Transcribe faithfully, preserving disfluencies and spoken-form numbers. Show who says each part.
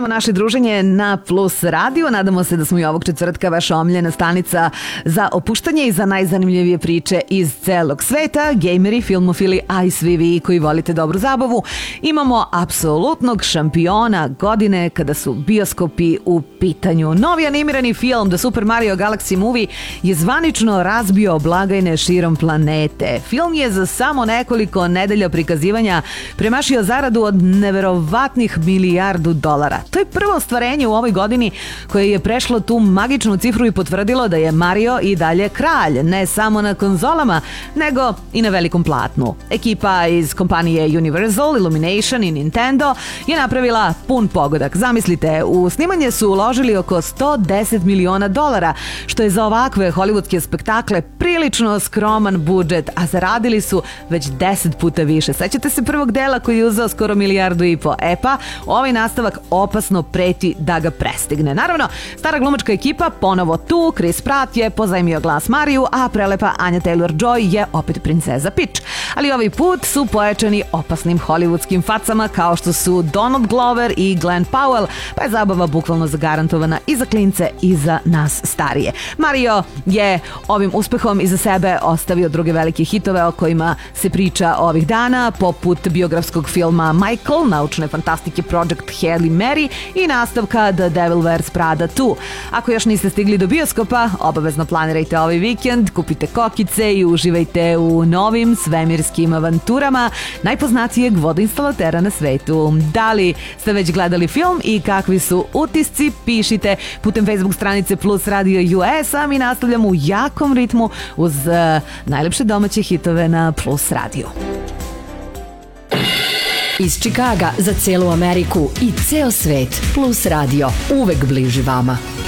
Speaker 1: Nastavljamo naše druženje na Plus Radio. Nadamo se da smo i ovog četvrtka vaša omiljena stanica za opuštanje i za najzanimljivije priče iz celog sveta. Gejmeri, filmofili, a i svi vi koji volite dobru zabavu. Imamo apsolutnog šampiona godine kada su bioskopi u pitanju. Novi animirani film The Super Mario Galaxy Movie je zvanično razbio blagajne širom planete. Film je za samo nekoliko nedelja prikazivanja premašio zaradu od neverovatnih milijardu dolara. To je prvo ostvarenje u ovoj godini koje je prešlo tu magičnu cifru i potvrdilo da je Mario i dalje kralj, ne samo na konzolama, nego i na velikom platnu. Ekipa iz kompanije Universal, Illumination i Nintendo je napravila pun pogodak. Zamislite, u snimanje su uložili oko sto deset miliona dolara, što je za ovakve hollywoodske spektakle prilično skroman budžet, a zaradili su već deset puta više. Sećate se prvog dela koji je uzeo skoro milijardu i po. E pa, ovaj nastavak opasno preti da ga prestigne. Naravno, stara glumačka ekipa ponovo tu, Chris Pratt je pozajmio glas Mariju, a prelepa Anya Taylor-Joy je opet princeza Peach. Ali ovaj put su pojačani opasnim hollywoodskim facama kao što su Donald Glover i Glenn Powell, pa je zabava bukvalno zagarantovana i za klince i za nas starije. Mario je ovim uspehom iza sebe ostavio druge velike hitove o kojima se priča ovih dana, poput biografskog filma Michael, naučne fantastike Project Hail Mary i nastavka The Devil Wears Prada dva. Ako još niste stigli do bioskopa, obavezno planirajte ovaj vikend, kupite kokice i uživajte u novim svemirskim avanturama najpoznatijeg vodoinstalatera na svetu. Da li ste već gledali film i kakvi su utisci, pišite putem Facebook stranice Plus Radio U S, a mi nastavljamo u jakom ritmu uz uh, najlepše domaće hitove na Plus Radio.
Speaker 2: Iz Čikaga za celu Ameriku i ceo svet. Plus Radio, uvek bliži vama.